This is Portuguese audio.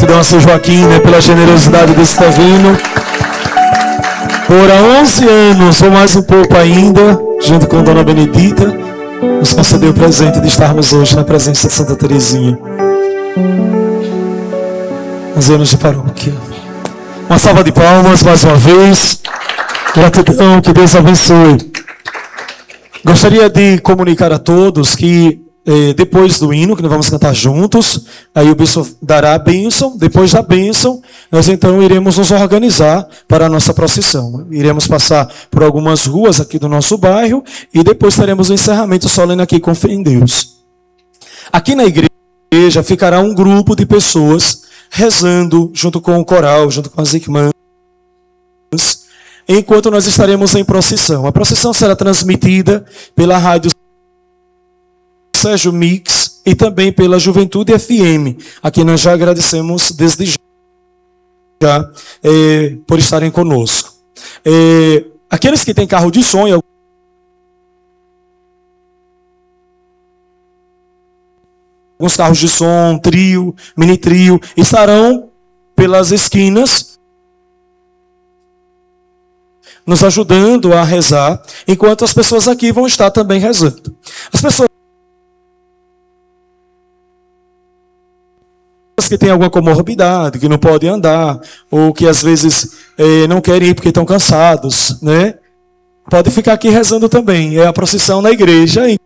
Gratidão a seu Joaquim, né, pela generosidade desse terreno. Por há 11 anos, ou mais um pouco ainda, junto com Dona Benedita, nos concedeu o presente de estarmos hoje na presença de Santa Teresinha. 11 anos de paróquia. Uma salva de palmas mais uma vez. Gratidão, que Deus abençoe. Gostaria de comunicar a todos que depois do hino, que nós vamos cantar juntos, aí o bispo dará a bênção. Depois da bênção, nós então iremos nos organizar para a nossa procissão. Iremos passar por algumas ruas aqui do nosso bairro e depois teremos o encerramento solene aqui com fé em Deus. Aqui na igreja ficará um grupo de pessoas rezando junto com o coral, junto com as irmãs, enquanto nós estaremos em procissão. A procissão será transmitida pela rádio Sérgio Mix e também pela Juventude FM, a quem nós já agradecemos desde já por estarem conosco. Aqueles que têm carro de som, alguns carros de som, trio, mini trio, estarão pelas esquinas nos ajudando a rezar, enquanto as pessoas aqui vão estar também rezando. As pessoas que têm alguma comorbidade, que não podem andar, ou que às vezes não querem ir porque estão cansados, né? Pode ficar aqui rezando também. É a procissão na igreja,